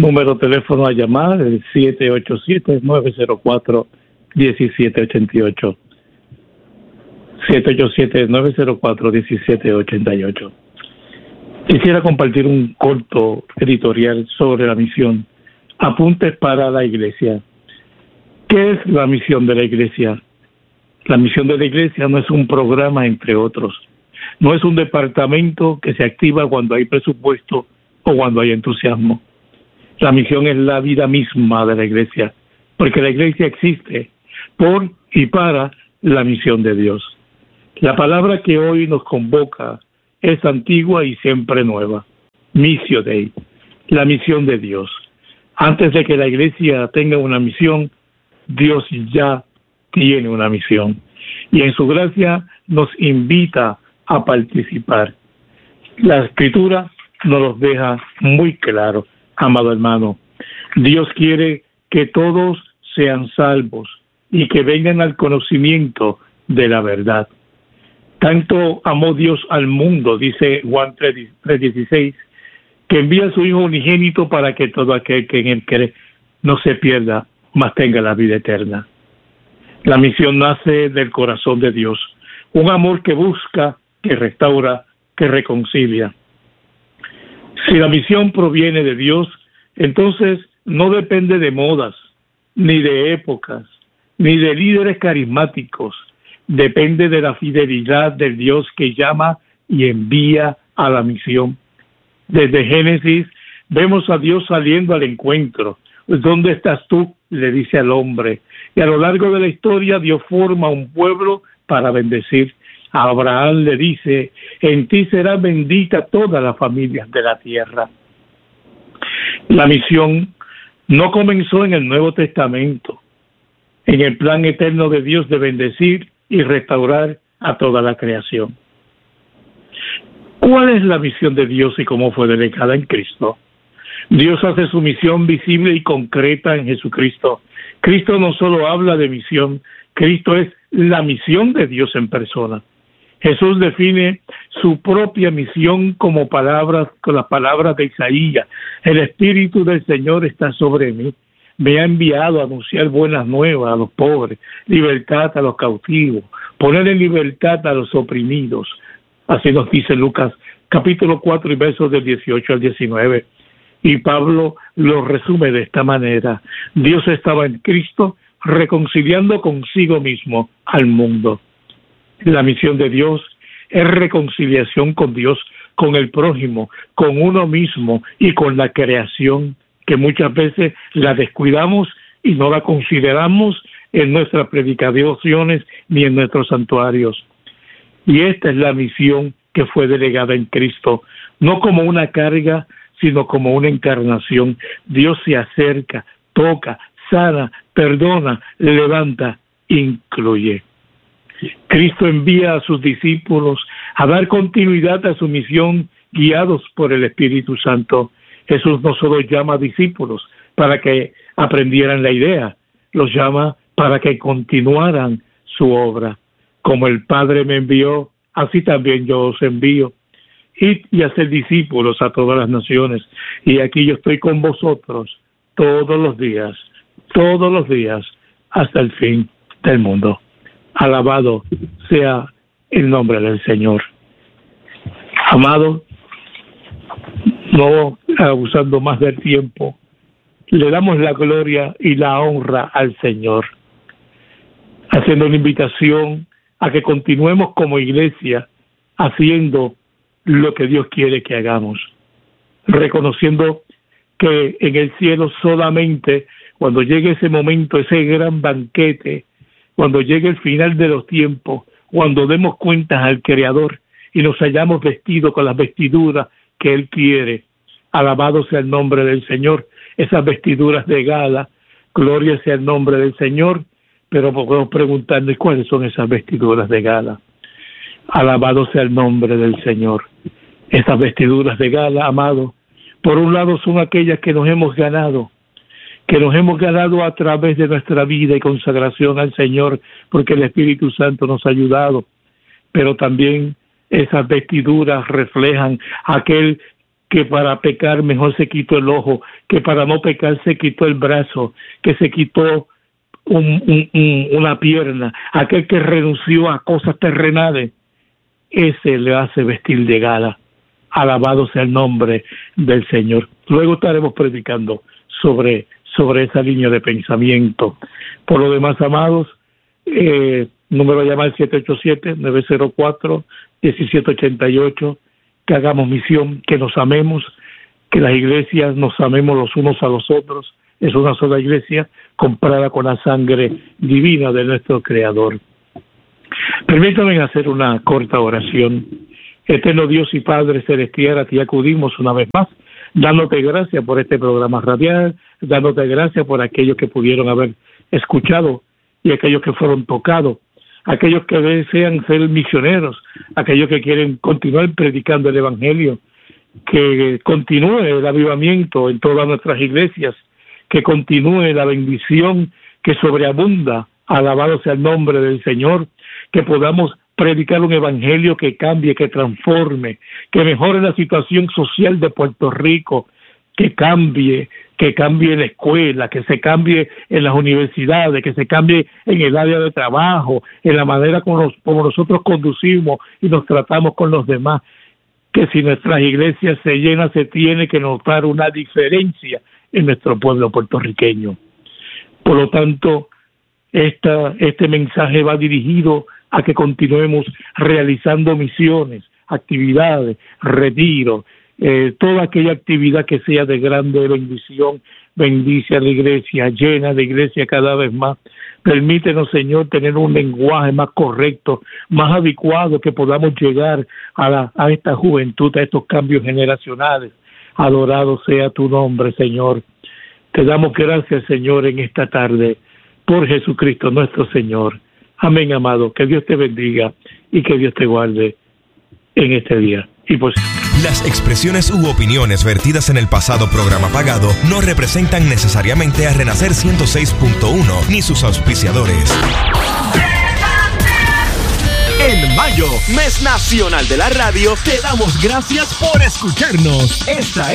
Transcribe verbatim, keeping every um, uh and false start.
Número de teléfono a llamar, el siete ocho siete, nueve cero cuatro, uno siete ocho ocho. siete ocho siete, nueve cero cuatro, uno siete ocho ocho. Quisiera compartir un corto editorial sobre la misión. Apuntes para la iglesia. ¿Qué es la misión de la iglesia? La misión de la iglesia no es un programa, entre otros. No es un departamento que se activa cuando hay presupuesto o cuando hay entusiasmo. La misión es la vida misma de la iglesia, porque la iglesia existe por y para la misión de Dios. La palabra que hoy nos convoca es antigua y siempre nueva. Missio Dei, la misión de Dios. Antes de que la iglesia tenga una misión, Dios ya tiene una misión. Y en su gracia nos invita a participar. La Escritura nos los deja muy claro, amado hermano. Dios quiere que todos sean salvos y que vengan al conocimiento de la verdad. Tanto amó Dios al mundo, dice Juan tres dieciséis, que envía a su Hijo unigénito para que todo aquel que en él cree no se pierda, mas tenga la vida eterna. La misión nace del corazón de Dios, un amor que busca, que restaura, que reconcilia. Si la misión proviene de Dios, entonces no depende de modas, ni de épocas, ni de líderes carismáticos. Depende de la fidelidad del Dios que llama y envía a la misión. Desde Génesis vemos a Dios saliendo al encuentro. ¿Dónde estás tú?, le dice al hombre. Y a lo largo de la historia Dios forma un pueblo para bendecir. A Abraham le dice: en ti será bendita todas las familias de la tierra. La misión no comenzó en el Nuevo Testamento, en el plan eterno de Dios de bendecir y restaurar a toda la creación. ¿Cuál es la misión de Dios y cómo fue delegada en Cristo? Dios hace su misión visible y concreta en Jesucristo. Cristo no solo habla de misión, Cristo es la misión de Dios en persona. Jesús define su propia misión como palabras, con las palabras de Isaías: el Espíritu del Señor está sobre mí. Me ha enviado a anunciar buenas nuevas a los pobres, libertad a los cautivos, poner en libertad a los oprimidos. Así nos dice Lucas capítulo cuatro y versos del dieciocho al diecinueve. Y Pablo lo resume de esta manera: Dios estaba en Cristo reconciliando consigo mismo al mundo. La misión de Dios es reconciliación con Dios, con el prójimo, con uno mismo y con la creación, que muchas veces la descuidamos y no la consideramos en nuestras predicaciones ni en nuestros santuarios. Y esta es la misión que fue delegada en Cristo, no como una carga, sino como una encarnación. Dios se acerca, toca, sana, perdona, levanta, incluye. Cristo envía a sus discípulos a dar continuidad a su misión, guiados por el Espíritu Santo. Jesús no solo llama a discípulos para que aprendieran la idea, los llama para que continuaran su obra. Como el Padre me envió, así también yo os envío. Id y hacer discípulos a todas las naciones. Y aquí yo estoy con vosotros todos los días, todos los días, hasta el fin del mundo. Alabado sea el nombre del Señor. Amado, no abusando más del tiempo, le damos la gloria y la honra al Señor, haciendo una invitación a que continuemos como iglesia haciendo lo que Dios quiere que hagamos, reconociendo que en el cielo solamente cuando llegue ese momento, ese gran banquete, cuando llegue el final de los tiempos, cuando demos cuentas al Creador y nos hayamos vestido con las vestiduras que Él quiere, alabado sea el nombre del Señor, esas vestiduras de gala, gloria sea el nombre del Señor, pero podemos preguntarnos cuáles son esas vestiduras de gala. Alabado sea el nombre del Señor. Esas vestiduras de gala, amado, por un lado son aquellas que nos hemos ganado, que nos hemos ganado a través de nuestra vida y consagración al Señor, porque el Espíritu Santo nos ha ayudado, pero también esas vestiduras reflejan aquel que para pecar mejor se quitó el ojo, que para no pecar se quitó el brazo, que se quitó un, un, un, una pierna, aquel que renunció a cosas terrenales, ese le hace vestir de gala. Alabado sea el nombre del Señor. Luego estaremos predicando sobre, sobre esa línea de pensamiento. Por lo demás, amados, eh, número a llamar siete ocho siete, nueve cero cuatro, uno siete ocho ocho, que hagamos misión, que nos amemos, que las iglesias nos amemos los unos a los otros. Es una sola iglesia comprada con la sangre divina de nuestro Creador. Permítanme hacer una corta oración. Eterno Dios y Padre Celestial, a ti acudimos una vez más, dándote gracias por este programa radial, dándote gracias por aquellos que pudieron haber escuchado y aquellos que fueron tocados, aquellos que desean ser misioneros, aquellos que quieren continuar predicando el Evangelio, que continúe el avivamiento en todas nuestras iglesias, que continúe la bendición que sobreabunda, alabado sea el nombre del Señor, que podamos predicar un evangelio que cambie, que transforme, que mejore la situación social de Puerto Rico, que cambie, que cambie en la escuela, que se cambie en las universidades, que se cambie en el área de trabajo, en la manera como, nos, como nosotros conducimos y nos tratamos con los demás, que si nuestras iglesias se llenan se tiene que notar una diferencia en nuestro pueblo puertorriqueño. Por lo tanto, esta, este mensaje va dirigido a que continuemos realizando misiones, actividades, retiros, eh, toda aquella actividad que sea de grande bendición. Bendice a la iglesia, llena de iglesia cada vez más. Permítenos, Señor, tener un lenguaje más correcto, más adecuado, que podamos llegar a, la, a esta juventud, a estos cambios generacionales. Adorado sea tu nombre, Señor. Te damos gracias, Señor, en esta tarde, por Jesucristo nuestro Señor. Amén, amado. Que Dios te bendiga y que Dios te guarde en este día. Y pues, las expresiones u opiniones vertidas en el pasado programa pagado no representan necesariamente a Renacer ciento seis punto uno ni sus auspiciadores. En mayo, mes nacional de la radio, te damos gracias por escucharnos. Esta